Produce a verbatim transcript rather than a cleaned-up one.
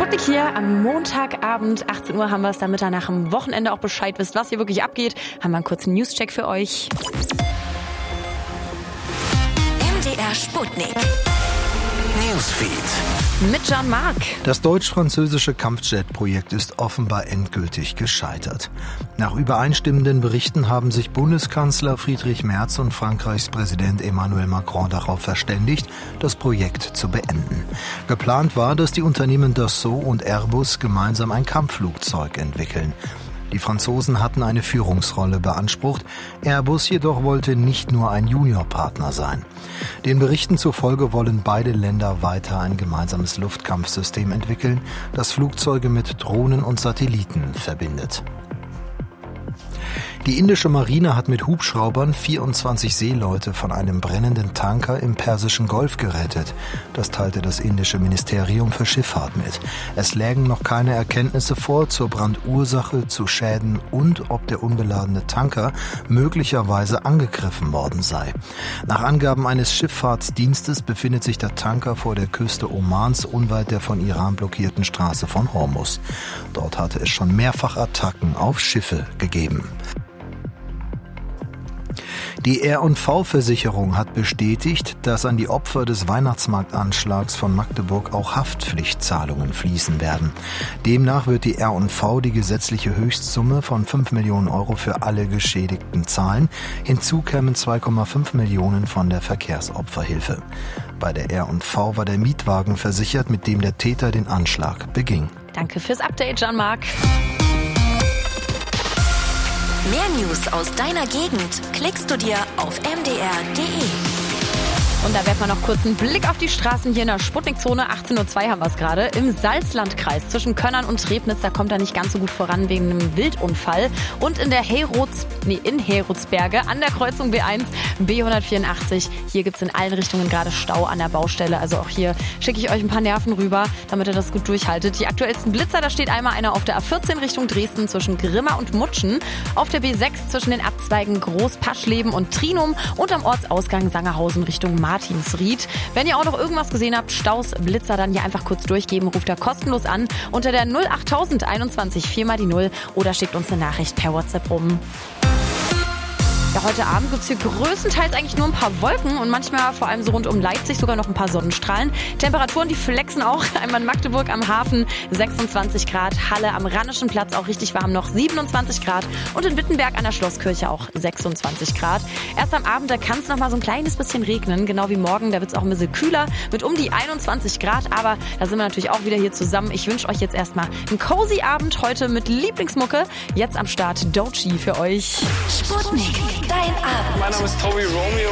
Sputnik hier am Montagabend, achtzehn Uhr haben wir es, damit ihr nach dem Wochenende auch Bescheid wisst, was hier wirklich abgeht. Haben wir einen kurzen Newscheck für euch. M D R Sputnik. Newsfeed. Mit Jean-Marc. Das deutsch-französische Kampfjet-Projekt ist offenbar endgültig gescheitert. Nach übereinstimmenden Berichten haben sich Bundeskanzler Friedrich Merz und Frankreichs Präsident Emmanuel Macron darauf verständigt, das Projekt zu beenden. Geplant war, dass die Unternehmen Dassault und Airbus gemeinsam ein Kampfflugzeug entwickeln. Die Franzosen hatten eine Führungsrolle beansprucht, Airbus jedoch wollte nicht nur ein Juniorpartner sein. Den Berichten zufolge wollen beide Länder weiter ein gemeinsames Luftkampfsystem entwickeln, das Flugzeuge mit Drohnen und Satelliten verbindet. Die indische Marine hat mit Hubschraubern vierundzwanzig Seeleute von einem brennenden Tanker im Persischen Golf gerettet. Das teilte das indische Ministerium für Schifffahrt mit. Es lägen noch keine Erkenntnisse vor zur Brandursache, zu Schäden und ob der unbeladene Tanker möglicherweise angegriffen worden sei. Nach Angaben eines Schifffahrtsdienstes befindet sich der Tanker vor der Küste Omans unweit der von Iran blockierten Straße von Hormuz. Dort hatte es schon mehrfach Attacken auf Schiffe gegeben. Die R und V-Versicherung hat bestätigt, dass an die Opfer des Weihnachtsmarktanschlags von Magdeburg auch Haftpflichtzahlungen fließen werden. Demnach wird die R und V die gesetzliche Höchstsumme von fünf Millionen Euro für alle Geschädigten zahlen. Hinzu kämen zwei Komma fünf Millionen von der Verkehrsopferhilfe. Bei der R und V war der Mietwagen versichert, mit dem der Täter den Anschlag beging. Danke fürs Update, Jean-Marc. Mehr News aus deiner Gegend klickst du dir auf m d r punkt d e. Und da werfen wir noch kurz einen Blick auf die Straßen hier in der Sputnik-Zone. achtzehn Uhr zwei haben wir es gerade. Im Salzlandkreis zwischen Könnern und Trebnitz, da kommt er nicht ganz so gut voran wegen einem Wildunfall. Und in der Herods, nee, in Herodsberge an der Kreuzung B eins, B hundertvierundachtzig. Hier gibt es in allen Richtungen gerade Stau an der Baustelle. Also auch hier schicke ich euch ein paar Nerven rüber, damit ihr das gut durchhaltet. Die aktuellsten Blitzer, da steht einmal einer auf der A vierzehn Richtung Dresden zwischen Grimma und Mutschen. Auf der B sechs zwischen den Abzweigen Großpaschleben und Trinum. Und am Ortsausgang Sangerhausen Richtung Martinsried. Wenn ihr auch noch irgendwas gesehen habt, Staus, Blitzer, dann hier einfach kurz durchgeben, ruft da kostenlos an unter der null acht null null einundzwanzig vier mal die null oder schickt uns eine Nachricht per WhatsApp rum. Ja, heute Abend gibt es hier größtenteils eigentlich nur ein paar Wolken und manchmal vor allem so rund um Leipzig sogar noch ein paar Sonnenstrahlen. Temperaturen, die flexen auch. Einmal in Magdeburg am Hafen sechsundzwanzig Grad, Halle am Rheinischen Platz auch richtig warm noch siebenundzwanzig Grad und in Wittenberg an der Schlosskirche auch sechsundzwanzig Grad. Erst am Abend, da kann es noch mal so ein kleines bisschen regnen, genau wie morgen. Da wird es auch ein bisschen kühler mit um die einundzwanzig Grad, aber da sind wir natürlich auch wieder hier zusammen. Ich wünsche euch jetzt erstmal einen cozy Abend heute mit Lieblingsmucke. Jetzt am Start Doechii für euch. Sputnik, dein Abend. Mein Name ist Tobi Romeo.